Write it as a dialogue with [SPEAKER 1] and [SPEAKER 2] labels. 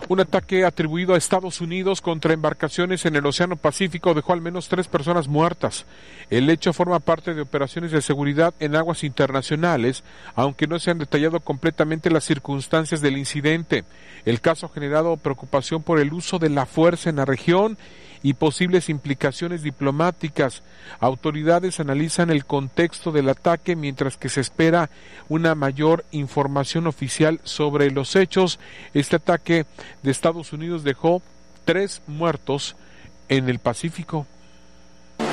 [SPEAKER 1] Un ataque atribuido a Estados Unidos contra embarcaciones en el Océano Pacífico dejó al menos 3 personas muertas. El hecho forma parte de operaciones de seguridad en aguas internacionales, aunque no se han detallado completamente las circunstancias del incidente. El caso ha generado preocupación por el uso de la fuerza en la región y posibles implicaciones diplomáticas. Autoridades analizan el contexto del ataque mientras que se espera una mayor información oficial sobre los hechos. Este ataque de Estados Unidos dejó 3 muertos en el Pacífico.